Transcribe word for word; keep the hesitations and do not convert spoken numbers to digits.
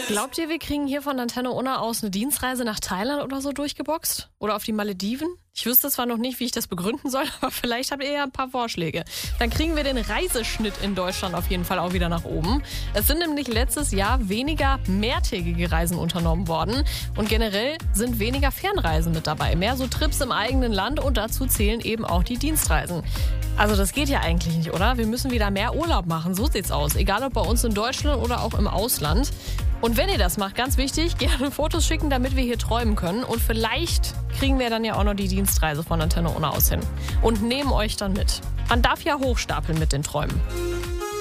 Glaubt ihr, wir kriegen hier von Antenne Unna aus eine Dienstreise nach Thailand oder so durchgeboxt? Oder auf die Malediven? Ich wüsste zwar noch nicht, wie ich das begründen soll, aber vielleicht habt ihr ja ein paar Vorschläge. Dann kriegen wir den Reiseschnitt in Deutschland auf jeden Fall auch wieder nach oben. Es sind nämlich letztes Jahr weniger mehrtägige Reisen unternommen worden. Und generell sind weniger Fernreisen mit dabei. Mehr so Trips im eigenen Land und dazu zählen eben auch die Dienstreisen. Also das geht ja eigentlich nicht, oder? Wir müssen wieder mehr Urlaub machen, so sieht's aus. Egal ob bei uns in Deutschland oder auch im Ausland. Und wenn ihr das macht, ganz wichtig, gerne Fotos schicken, damit wir hier träumen können. Und vielleicht kriegen wir dann ja auch noch die Dienstreise von Antenne Unna aus hin. Und nehmen euch dann mit. Man darf ja hochstapeln mit den Träumen.